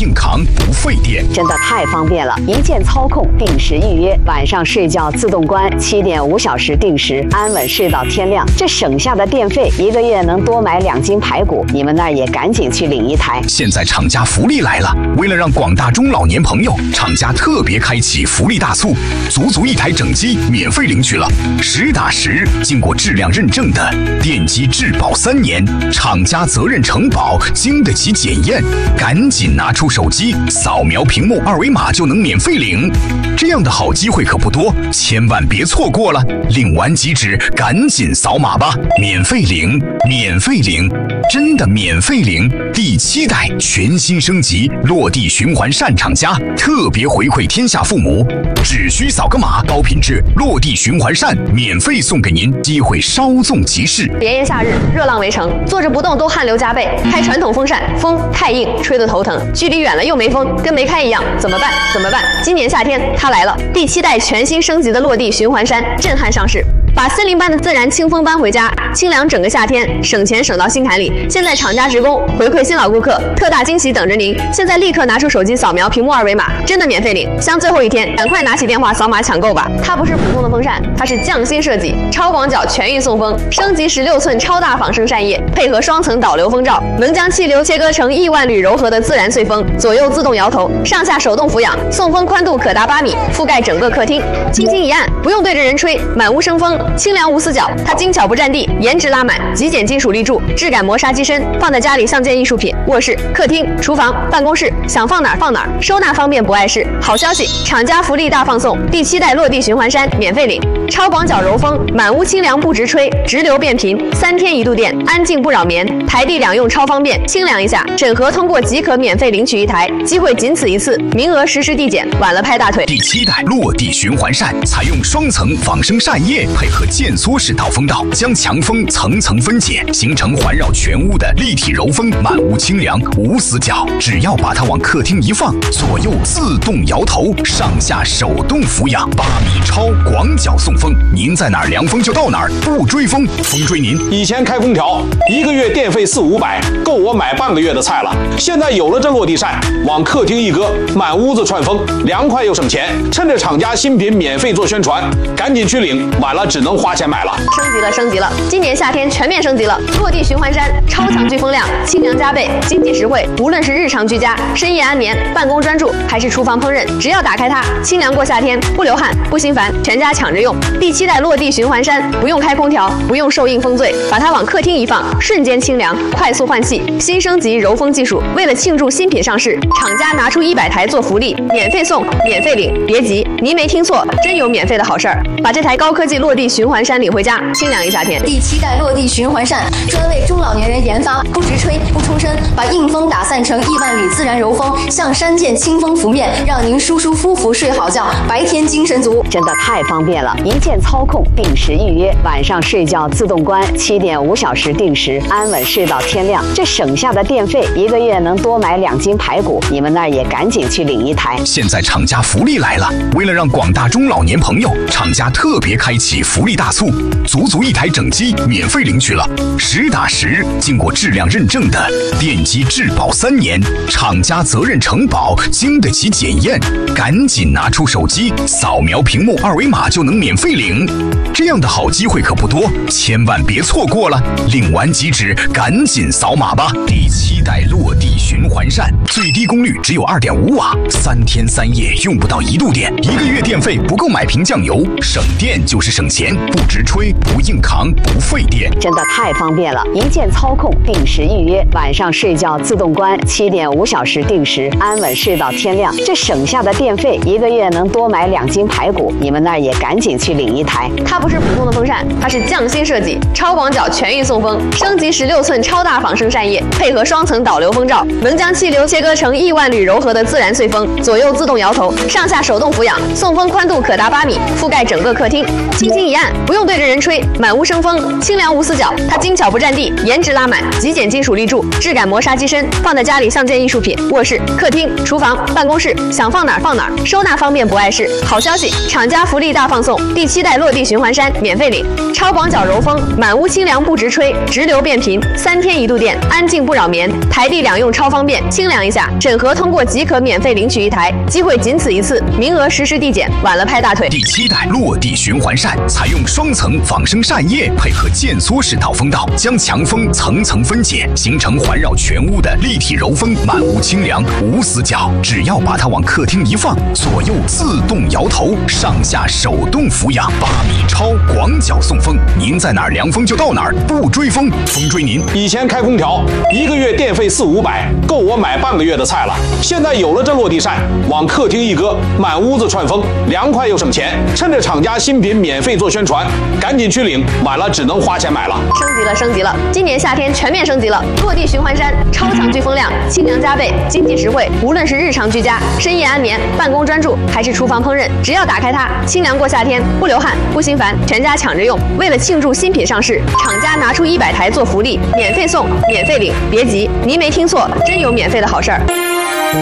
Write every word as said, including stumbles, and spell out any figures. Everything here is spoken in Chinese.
硬扛，不费电， 真的太方便了！一键操控，定时预约，晚上睡觉自动关，七点五小时定时，安稳睡到天亮。这省下的电费，一个月能多买两斤排骨。你们那儿也赶紧去领一台。 现在厂家福利来了，为了让广大中老年朋友，厂家特别开启福利大促，足足一台整机免费领取了，实打实经过质量认证的电机质保三年，厂家责任承保，经得起检验。赶紧拿出手机，扫描屏幕二维码就能免费领。这样的好机会可不多，千万别错过了。领完即止，赶紧扫码吧，免费领，免费领，真的免费领。第七代全新升级，落地循环扇厂家特别回馈天下父母，只需扫个码，高品质落地循环扇免费送给您，机会稍纵即逝。 炎炎夏日，热浪围城，坐着不动都汗流浃背，开传统风扇风太硬，吹得头疼，距离远了又没风，跟没开一样，怎么办？怎么办？今年夏天它来了，第七代全新升级的落地循环扇震撼上市。把森林般的自然清风搬回家，清凉整个夏天，省钱省到心坎里。现在厂家职工回馈新老顾客，特大惊喜等着您！现在立刻拿出手机扫描屏幕二维码，真的免费领。像最后一天，赶快拿起电话扫码抢购吧！它不是普通的风扇，它是匠心设计，超广角全域送风，升级十六寸超大仿生扇叶，配合双层导流风罩，能将气流切割成亿万缕柔和的自然碎风，左右自动摇头，上下手动俯仰，送风宽度可达八米，覆盖整个客厅。轻轻一按，不用对着人吹，满屋生风。清凉无死角，它精巧不占地，颜值拉满，极简金属立柱，质感磨砂机身，放在家里像件艺术品。卧室、客厅、厨房、办公室，想放哪儿放哪儿，收纳方便不碍事。好消息，厂家福利大放送，第七代落地循环扇免费领，超广角柔风，满屋清凉不直吹，直流变频，三天一度电，安静不扰眠，台地两用超方便。清凉一下，审核通过即可免费领取一台，机会仅此一次，名额实时递减，晚了拍大腿。 第七代落地循环扇采用双层仿生扇叶，配合渐缩式导风道，将强风层层分解，形成环绕全屋的立体柔风，满屋清凉无死角。只要把它往客厅一放，左右自动摇头，上下手动俯仰，八米超广角送风，您在哪儿凉风就到哪儿，不追风，风追您。 以前开空调一个月电费四五百，够我买半个月的菜了。现在有了这落地扇，往客厅一搁，满屋子串风，凉快又省钱。趁着厂家新品免费做宣传，赶紧去领，晚了只能花钱买了。 升级了，升级了！今年夏天全面升级了，落地循环扇超强聚风量，清凉加倍，经济实惠。无论是日常居家、深夜安眠、办公专注，还是厨房烹饪，只要打开它，清凉过夏天，不流汗，不心烦，全家抢着用。第七代落地循环扇不用开空调，不用受硬风醉，把它往客厅一放，瞬间清凉，快速换气。新升级柔风技术，为了庆祝新品上市，厂家拿出一百台做福利，免费送，免费领。别急，您没听错，真有免费的好事儿！把这台高科技落地循环扇领回家，清凉一夏天。 第七代落地循环扇专为中老年人研发，不直吹不冲身，把硬风打散成亿万缕自然柔风，像山涧清风拂面，让您舒舒服服睡好觉，白天精神足。 真的太方便了！一键操控，定时预约，晚上睡觉自动关，七点五小时定时，安稳睡到天亮。这省下的电费，一个月能多买两斤排骨。你们那儿也赶紧去领一台。 现在厂家福利来了，为了让广大中老年朋友，厂家特别开启福利大促，足足一台整机免费领取了，实打实经过质量认证的电机质保三年，厂家责任承保，经得起检验。赶紧拿出手机，扫描屏幕二维码就能免费领。这样的好机会可不多，千万别错过了。领完即止，赶紧扫码吧。第七代落地循环扇，最低功率只有 二点五瓦，三天三夜用不到一度电，一个月电费不够买瓶酱油，省电就是省钱，不直吹，不硬扛，不费电， 真的太方便了！一键操控，定时预约，晚上睡觉自动关，七点五小时定时，安稳睡到天亮。这省下的电费，一个月能多买两斤排骨。你们那儿也赶紧去领一台。 它不是普通的风扇，它是匠心设计，超广角全域送风，升级十六寸超大仿生扇叶，配合双层导流风罩，能将气流切割成亿万缕柔和的自然碎风，左右自动摇头，上下手动俯仰，送风宽度可达八米，覆盖整个客厅。轻轻一一按，不用对着人吹，满屋生风，清凉无死角。它精巧不占地，颜值拉满，极简金属立柱，质感磨砂机身，放在家里像件艺术品。卧室、客厅、厨房、办公室，想放哪儿放哪儿，收纳方便不碍事。好消息，厂家福利大放送，第七代落地循环扇免费领，超广角柔风，满屋清凉不直吹，直流变频，三天一度电，安静不扰眠，台地两用超方便，清凉一下。审核通过即可免费领取一台，机会仅此一次，名额实时递减，晚了拍大腿。 第七代落地循环扇采用双层仿生扇叶，配合渐缩式导风道，将强风层层分解，形成环绕全屋的立体柔风，满屋清凉无死角。只要把它往客厅一放，左右自动摇头，上下手动俯仰，八米超广角送风，您在哪儿凉风就到哪儿，不追风，风追您。 以前开空调一个月电费四五百，够我买半个月的菜了。现在有了这落地扇，往客厅一搁，满屋子串风，凉快又省钱。趁着厂家新品免费做宣传，赶紧去领，晚了只能花钱买了。 升级了，升级了！今年夏天全面升级了，落地循环扇，超强聚风量，清凉加倍，经济实惠。无论是日常居家、深夜安眠、办公专注，还是厨房烹饪，只要打开它，清凉过夏天，不流汗，不心烦，全家抢着用。为了庆祝新品上市，厂家拿出一百台做福利，免费送，免费领。别急，您没听错，真有免费的好事儿。